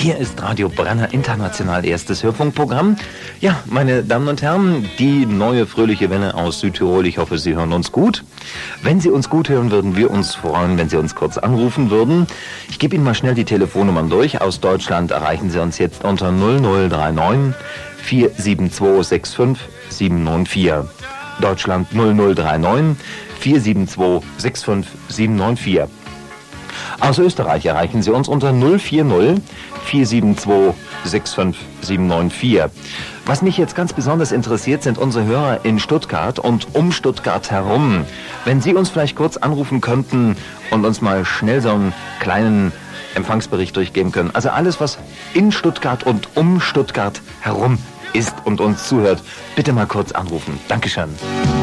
Hier ist Radio Brenner International erstes Hörfunkprogramm. Ja, meine Damen und Herren, die neue fröhliche Welle aus Südtirol. Ich hoffe, Sie hören uns gut. Wenn Sie uns gut hören, würden wir uns freuen, wenn Sie uns kurz anrufen würden. Ich gebe Ihnen mal schnell die Telefonnummern durch. Aus Deutschland erreichen Sie uns jetzt unter 0039 472 65 794. Deutschland 0039 472 65 794. Aus Österreich erreichen Sie uns unter 040 472 65 794. Was mich jetzt ganz besonders interessiert, sind unsere Hörer in Stuttgart und um Stuttgart herum. Wenn Sie uns vielleicht kurz anrufen könnten und uns mal schnell so einen kleinen Empfangsbericht durchgeben können. Also alles, was in Stuttgart und um Stuttgart herum ist und uns zuhört, bitte mal kurz anrufen. Dankeschön.